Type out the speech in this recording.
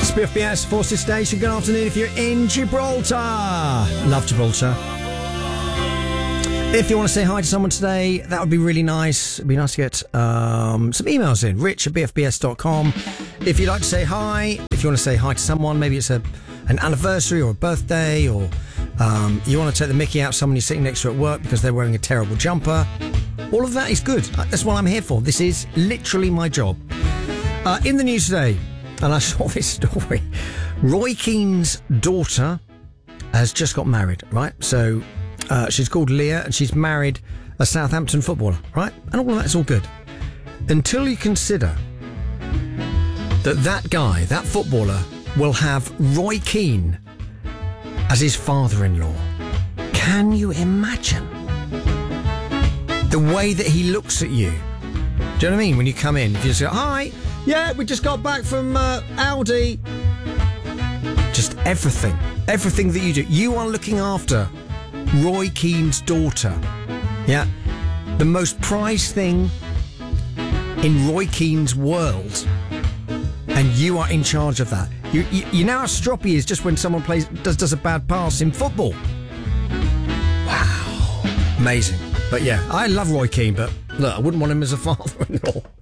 SPFBS Forces Station. Good afternoon if you're in Gibraltar. Love Gibraltar. If you want to say hi to someone today, that would be really nice. It'd be nice to get some emails in. rich@bfbs.com. If you'd like to say hi, if you want to say hi to someone, maybe it's an anniversary or a birthday, or you want to take the mickey out of someone you're sitting next to at work because they're wearing a terrible jumper. All of that is good. That's what I'm here for. This is literally my job. In the news today, and I saw this story, Roy Keane's daughter has just got married, right? So she's called Leah and she's married a Southampton footballer, right? And all of that's all good. Until you consider that guy, that footballer, will have Roy Keane as his father-in-law. Can you imagine the way that he looks at you? Do you know what I mean? When you come in, if you say, hi, yeah, we just got back from Aldi. Just everything that you do. You are looking after Roy Keane's daughter. Yeah. The most prized thing in Roy Keane's world. And you are in charge of that. You know how stroppy he is just when someone does a bad pass in football. Wow. Amazing. But yeah, I love Roy Keane, but look, I wouldn't want him as a father-in-law.